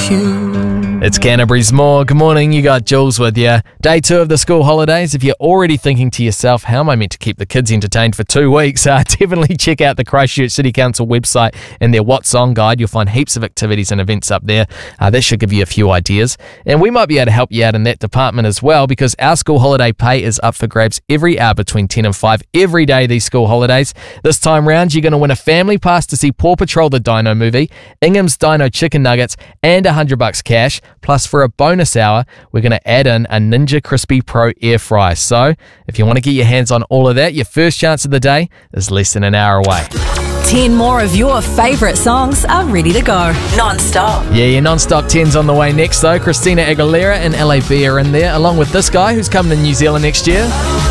you. It's Canterbury's More. Good morning, you got Jules with you. Day 2 of the school holidays. If you're already thinking to yourself, how am I meant to keep the kids entertained for 2 weeks? Definitely check out the Christchurch City Council website and their What's On guide. You'll find heaps of activities and events up there. That should give you a few ideas. And we might be able to help you out in that department as well, because our school holiday pay is up for grabs every hour between 10 and 5 every day these school holidays. This time round, you're going to win a family pass to see Paw Patrol the Dino movie, Ingham's Dino Chicken Nuggets, and $100 cash. Plus, for a bonus hour, we're going to add in a Ninja Crispy Pro air fryer. So, if you want to get your hands on all of that, your first chance of the day is less than an hour away. 10 more of your favourite songs are ready to go. Non-stop. Yeah, your non-stop 10's on the way next, though. Christina Aguilera and LAB are in there, along with this guy who's coming to New Zealand next year.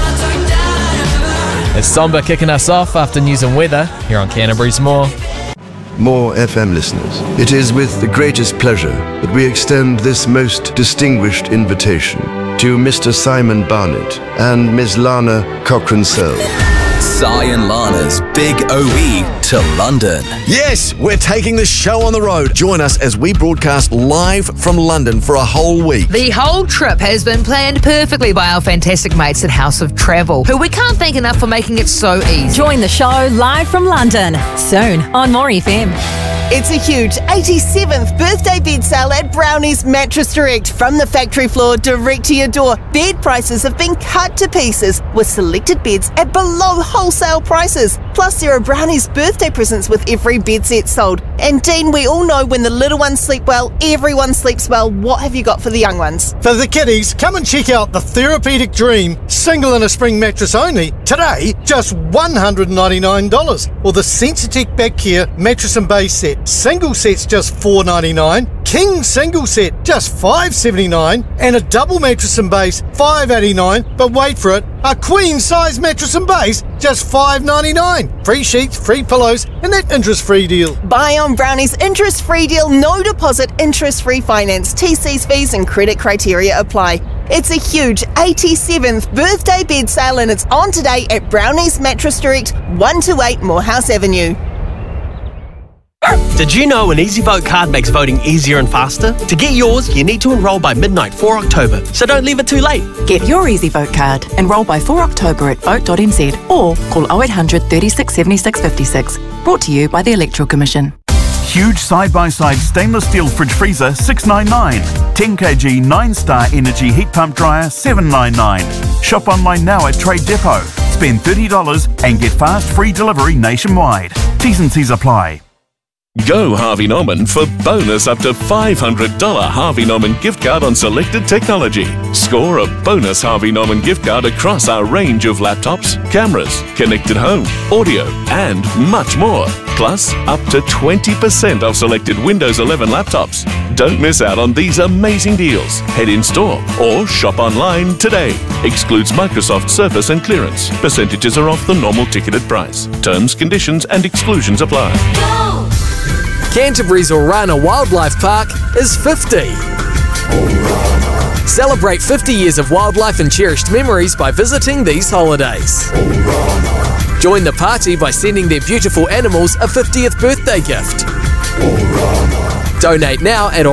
It's Somba kicking us off after news and weather here on Canterbury's More. More FM listeners, it is with the greatest pleasure that we extend this most distinguished invitation to Mr. Simon Barnett and Ms. Lana Cochrane-Sell. Si and Lana's Big OE to London. Yes, we're taking the show on the road. Join us as we broadcast live from London for a whole week. The whole trip has been planned perfectly by our fantastic mates at House of Travel, who we can't thank enough for making it so easy. Join the show live from London, soon on More FM. It's a huge 87th birthday bed sale at Brownie's Mattress Direct. From the factory floor direct to your door, bed prices have been cut to pieces with selected beds at below wholesale prices. Plus, there are Brownie's birthday presents with every bed set sold. And Dean, we all know when the little ones sleep well, everyone sleeps well. What have you got for the young ones? For the kiddies, come and check out the Therapeutic Dream single and a spring mattress only. Today, just $199. Or the Sensitech Back Care mattress and base set. Single set's just $4.99, king single set just $5.79, and a double mattress and base $5.89. But wait for it, a queen size mattress and base just $5.99. Free sheets, free pillows, and that interest-free deal. Buy on Brownie's interest-free deal, no deposit, interest-free finance. TC's fees and credit criteria apply. It's a huge 87th birthday bed sale and it's on today at Brownie's Mattress Direct, 128 Morehouse Avenue. Did you know an EasyVote card makes voting easier and faster? To get yours, you need to enrol by midnight 4 October, so don't leave it too late. Get your EasyVote card. Enrol by 4 October at vote.nz or call 0800 36 76 56. Brought to you by the Electoral Commission. Huge side-by-side stainless steel fridge freezer $699. 10 kg 9-star energy heat pump dryer $799. Shop online now at Trade Depot. Spend $30 and get fast free delivery nationwide. T's and C's apply. Go Harvey Norman for bonus up to $500 Harvey Norman gift card on selected technology. Score a bonus Harvey Norman gift card across our range of laptops, cameras, connected home, audio, and much more. Plus, up to 20% off selected Windows 11 laptops. Don't miss out on these amazing deals. Head in store or shop online today. Excludes Microsoft Surface and clearance. Percentages are off the normal ticketed price. Terms, conditions, and exclusions apply. Go! Canterbury's Orana Wildlife Park is 50. Celebrate 50 years of wildlife and cherished memories by visiting these holidays. Join the party by sending their beautiful animals a 50th birthday gift. Donate now at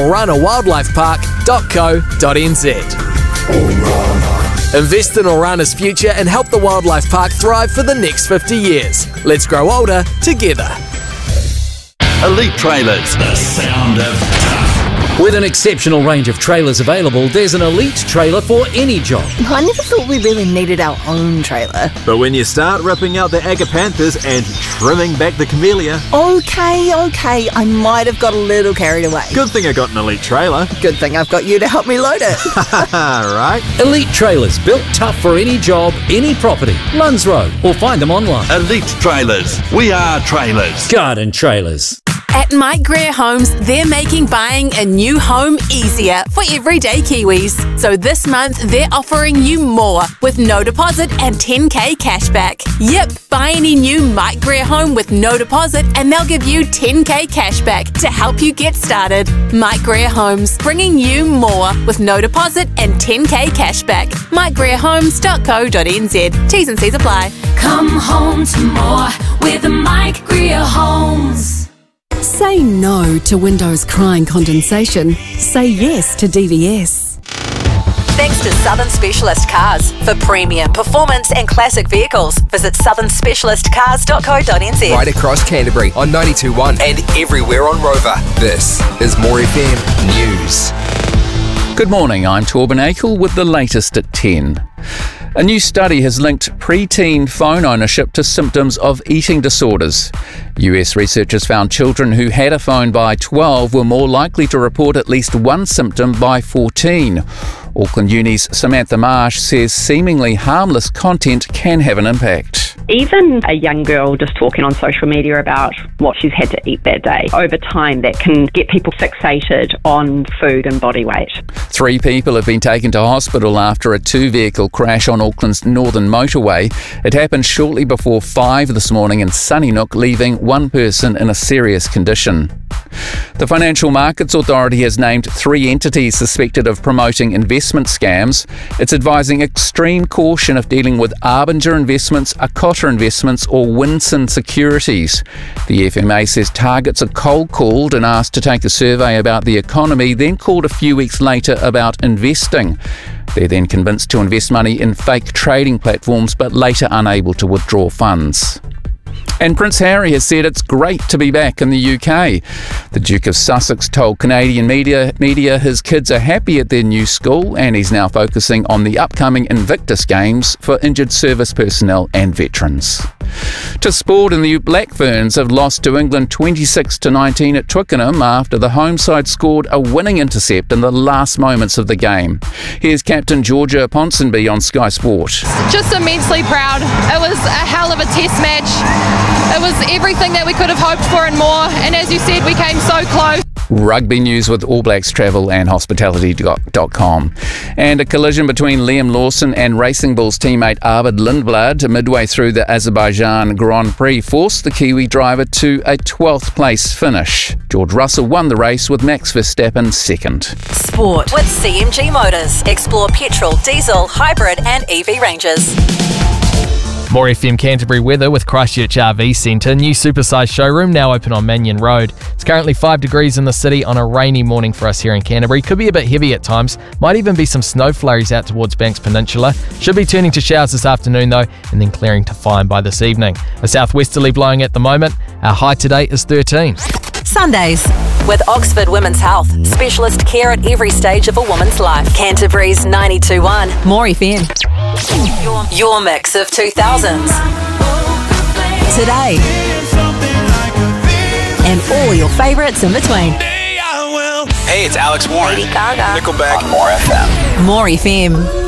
oranawildlifepark.co.nz. Invest in Orana's future and help the wildlife park thrive for the next 50 years. Let's grow older together. Elite Trailers, the sound of tough. With an exceptional range of trailers available, there's an Elite trailer for any job. I never thought we really needed our own trailer. But when you start ripping out the Agapanthus and trimming back the Camellia... Okay, I might have got a little carried away. Good thing I got an Elite trailer. Good thing I've got you to help me load it. Right? Elite Trailers, built tough for any job, any property. Lunds Road, or find them online. Elite Trailers, we are trailers. Garden Trailers. At Mike Greer Homes, they're making buying a new home easier for everyday Kiwis. So this month, they're offering you more with no deposit and 10k cashback. Yep, buy any new Mike Greer home with no deposit and they'll give you 10k cashback to help you get started. Mike Greer Homes, bringing you more with no deposit and 10k cashback. MikeGreerHomes.co.nz. T's and C's apply. Come home to more with Mike Greer Homes. Say no to windows crying condensation. Say yes to DVS. Thanks to Southern Specialist Cars. For premium, performance and classic vehicles, visit southernspecialistcars.co.nz. Right across Canterbury on 92.1 and everywhere on Rover. This is More FM News. Good morning, I'm Torben Akel with the latest at 10. A new study has linked preteen phone ownership to symptoms of eating disorders. US researchers found children who had a phone by 12 were more likely to report at least one symptom by 14. Auckland Uni's Samantha Marsh says seemingly harmless content can have an impact. Even a young girl just talking on social media about what she's had to eat that day, over time that can get people fixated on food and body weight. 3 people have been taken to hospital after a 2-vehicle crash on Auckland's northern motorway. It happened shortly before 5 this morning in Sunnynook, leaving 1 person in a serious condition. The Financial Markets Authority has named 3 entities suspected of promoting investment scams. It's advising extreme caution if dealing with Arbinger Investments, Akota Investments or Winson Securities. The FMA says targets are cold-called and asked to take a survey about the economy, then called a few weeks later about investing. They're then convinced to invest money in fake trading platforms but later unable to withdraw funds. And Prince Harry has said it's great to be back in the UK. The Duke of Sussex told Canadian media his kids are happy at their new school and he's now focusing on the upcoming Invictus Games for injured service personnel and veterans. To sport, and the Black Ferns have lost to England 26-19 at Twickenham after the home side scored a winning intercept in the last moments of the game. Here's Captain Georgia Ponsonby on Sky Sport. Just immensely proud. It was a hell of a test match. It was everything that we could have hoped for and more, and as you said, we came so close. Rugby news with All Blacks Travel and Hospitality.com. And a collision between Liam Lawson and Racing Bulls teammate Arvid Lindblad midway through the Azerbaijan Grand Prix forced the Kiwi driver to a 12th place finish. George Russell won the race with Max Verstappen second. Sport with CMG Motors. Explore petrol, diesel, hybrid and EV ranges. More FM Canterbury weather with Christchurch RV Centre. New supersized showroom now open on Mannion Road. It's currently 5 degrees in the city on a rainy morning for us here in Canterbury. Could be a bit heavy at times. Might even be some snow flurries out towards Banks Peninsula. Should be turning to showers this afternoon though, and then clearing to fine by this evening. A southwesterly blowing at the moment. Our high today is 13. Sundays with Oxford Women's Health. Specialist care at every stage of a woman's life. Canterbury's 92.1. More FM. Your mix of 2000s. Today. And all your favourites in between. Hey, it's Alex Warren. Lady Gaga. Nickelback. On More FM. More FM.